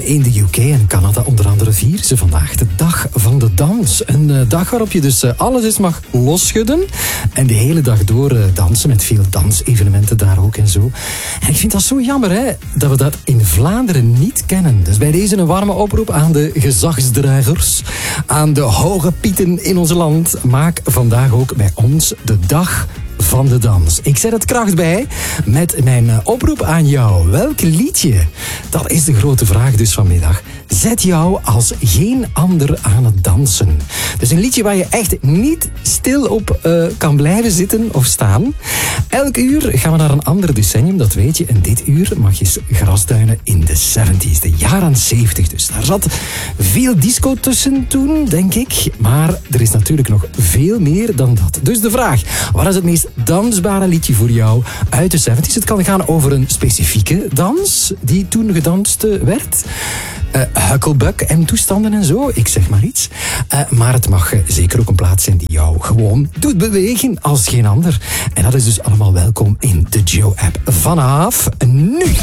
In de UK en Canada onder andere vieren ze vandaag de dag van de dans. Een dag waarop je dus alles eens mag losschudden. En de hele dag door dansen met veel dansevenementen daar ook en zo. En ik vind dat zo jammer hè, dat we dat in Vlaanderen niet kennen. Dus bij deze een warme oproep aan de gezagsdragers. Aan de hoge pieten in ons land. Maak vandaag ook bij ons de dag van de dans. Ik zet het kracht bij met mijn oproep aan jou. Welk liedje? Dat is de grote vraag dus vanmiddag. Zet jou als geen ander aan het dansen. Dus een liedje waar je echt niet stil op kan blijven zitten of staan. Elk uur gaan we naar een ander decennium, dat weet je. En dit uur mag je grasduinen in de 70s, de jaren 70 dus. Daar zat veel disco tussen toen, denk ik. Maar er is natuurlijk nog veel meer dan dat. Dus de vraag, wat is het meest dansbare liedje voor jou uit de 70s? Het kan gaan over een specifieke dans die toen gedanst werd. Huckelbuck en toestanden en zo, ik zeg maar iets. Maar het mag zeker ook een plaats zijn die jou gewoon doet bewegen als geen ander. En dat is dus allemaal welkom in de Joe-app vanaf nu.